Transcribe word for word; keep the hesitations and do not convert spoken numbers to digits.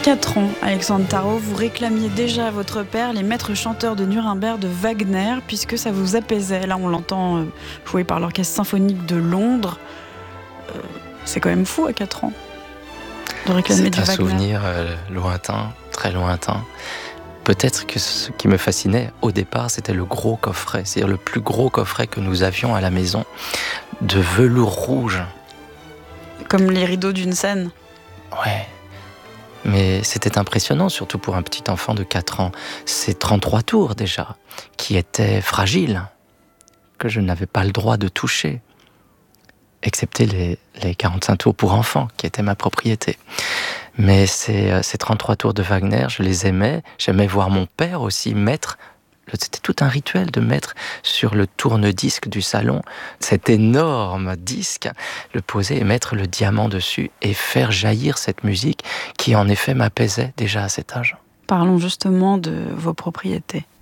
quatre ans, Alexandre Tarot, vous réclamiez déjà à votre père les maîtres chanteurs de Nuremberg de Wagner, puisque ça vous apaisait. Là, on l'entend euh, joué par l'Orchestre Symphonique de Londres. Euh, c'est quand même fou à quatre ans de réclamer du C'est un Wagner. souvenir euh, lointain, très lointain. Peut-être que ce qui me fascinait au départ, c'était le gros coffret, c'est-à-dire le plus gros coffret que nous avions à la maison, de velours rouge. Comme les rideaux d'une scène. Ouais. Mais c'était impressionnant, surtout pour un petit enfant de quatre ans. C'est trente-trois tours déjà, qui étaient fragiles, que je n'avais pas le droit de toucher, excepté les, les quarante-cinq tours pour enfants, qui étaient ma propriété. Mais ces, ces trente-trois tours de Wagner, je les aimais. J'aimais voir mon père aussi mettre, c'était tout un rituel de mettre sur le tourne-disque du salon cet énorme disque, le poser et mettre le diamant dessus et faire jaillir cette musique qui en effet m'apaisait déjà à cet âge. Parlons justement de vos propriétés.